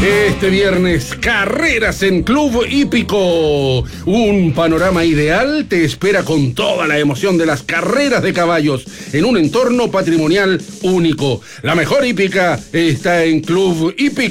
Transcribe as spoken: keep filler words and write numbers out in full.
Este viernes, carreras en Club Hípico. Un panorama ideal te espera con toda la emoción de las carreras de caballos en un entorno patrimonial único. La mejor hípica está en Club Hípico.